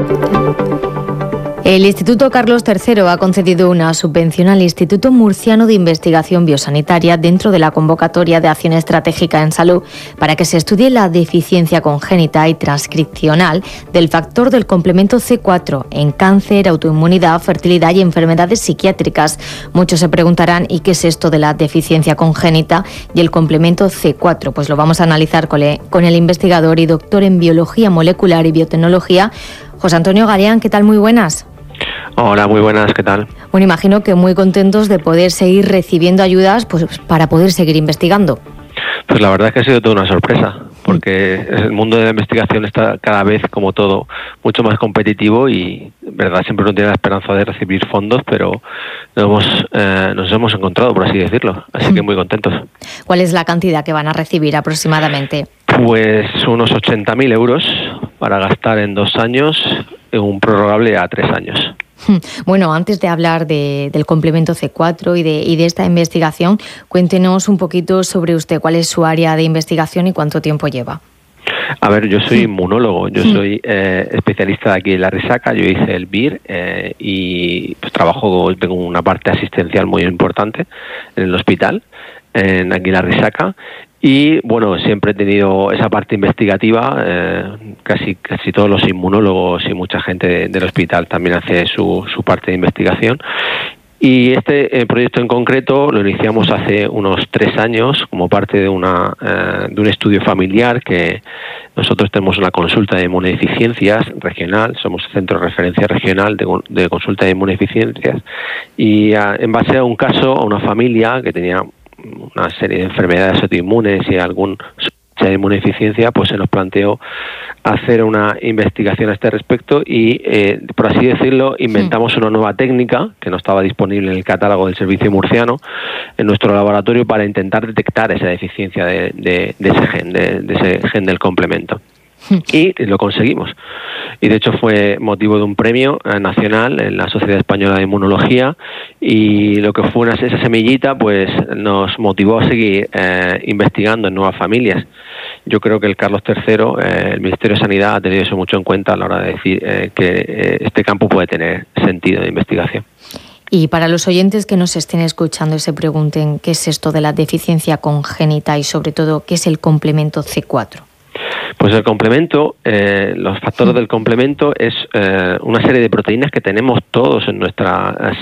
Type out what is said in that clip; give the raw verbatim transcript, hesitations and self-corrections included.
El Instituto Carlos tercero ha concedido una subvención al Instituto Murciano de Investigación Biosanitaria dentro de la convocatoria de Acción Estratégica en Salud para que se estudie la deficiencia congénita y transcripcional del factor del complemento ce cuatro en cáncer, autoinmunidad, fertilidad y enfermedades psiquiátricas. Muchos se preguntarán ¿y qué es esto de la deficiencia congénita y el complemento ce cuatro? Pues lo vamos a analizar con el investigador y doctor en Biología Molecular y Biotecnología, José Antonio Garián. ¿Qué tal? Muy buenas. Hola, muy buenas, ¿qué tal? Bueno, imagino que muy contentos de poder seguir recibiendo ayudas pues para poder seguir investigando. Pues la verdad es que ha sido toda una sorpresa, porque el mundo de la investigación está cada vez, como todo, mucho más competitivo y, verdad, siempre uno tiene la esperanza de recibir fondos, pero nos hemos, eh, nos hemos encontrado, por así decirlo, así que muy contentos. ¿Cuál es la cantidad que van a recibir aproximadamente? Pues unos ochenta mil euros para gastar en dos años, en un prorrogable a tres años. Bueno, antes de hablar de, del complemento ce cuatro y de, y de esta investigación, cuéntenos un poquito sobre usted, cuál es su área de investigación y cuánto tiempo lleva. A ver, yo soy inmunólogo, yo soy eh, especialista de aquí en La Risaca, yo hice el B I R eh, y pues, trabajo, tengo una parte asistencial muy importante en el hospital, en aquí en La Risaca. Y bueno, siempre he tenido esa parte investigativa, eh, casi casi todos los inmunólogos y mucha gente de, del hospital también hace su, su parte de investigación. Y este eh, proyecto en concreto lo iniciamos hace unos tres años como parte de, una, eh, de un estudio familiar que nosotros tenemos una consulta de inmunodeficiencias regional, somos centro de referencia regional de, de consulta de inmunodeficiencias y a, en base a un caso, a una familia que tenía una serie de enfermedades autoinmunes y algún de inmunodeficiencia, pues se nos planteó hacer una investigación a este respecto y, eh, por así decirlo, inventamos una nueva técnica que no estaba disponible en el catálogo del Servicio Murciano en nuestro laboratorio para intentar detectar esa deficiencia de, de, de ese gen, de, de ese gen del complemento. Y lo conseguimos. Y de hecho fue motivo de un premio nacional en la Sociedad Española de Inmunología y lo que fue una, esa semillita pues nos motivó a seguir eh, investigando en nuevas familias. Yo creo que el Carlos tercero, eh, el Ministerio de Sanidad ha tenido eso mucho en cuenta a la hora de decir eh, que eh, este campo puede tener sentido de investigación. Y para los oyentes que nos estén escuchando y se pregunten qué es esto de la deficiencia congénita y sobre todo qué es el complemento ce cuatro. Pues el complemento, eh, los factores del complemento es eh, una serie de proteínas que tenemos todos en nuestra